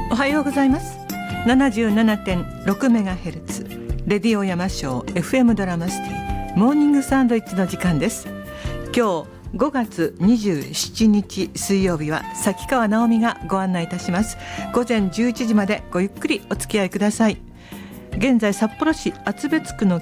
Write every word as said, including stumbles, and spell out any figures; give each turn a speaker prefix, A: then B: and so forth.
A: おはようございます。 ななじゅうななてんろくメガヘルツ レディオ山椒 エフエム ドラマシティモーニングサンドイッチの時間です。今日ごがつにじゅうしちにち水曜日は崎川直美がご案内いたします。午前じゅういちじまでごゆっくりお付き合いください。現在札幌市厚別区の